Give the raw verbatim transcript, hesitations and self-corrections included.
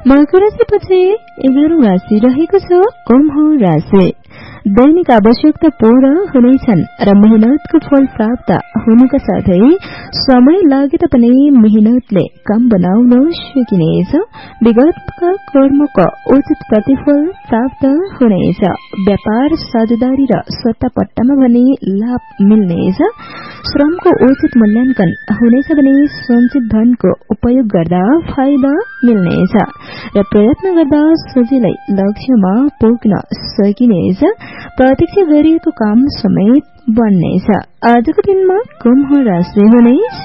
मकर राशिपछि एघारौं राशि रहेको छ कुम्भ राशि। दैनिक आवश्यकता पूर्ण हुनेछन् र मेहनतको फल प्राप्त हुनुका साथै समय लागे तापनि मेहनतले काम बनाउन सकिनेछ। विगतका कर्मको उचित प्रतिफल प्राप्त हुनेछ। व्यापार साझेदारी र सट्टापट्टामा भने लाभ मिल्नेछ। श्रमको उचित मूल्याङ्कन हुनेछ भने सञ्चित धनको उपयोग गर्दा फाइदा मिल्नेछ र प्रयत्न गर्दा सजिलै लक्ष्यमा पुग्न सकिनेछ। प्रतीक्षा गरिएको काम समेत बन्नेछ। आजको दिनमा कुम्भ राशि हुने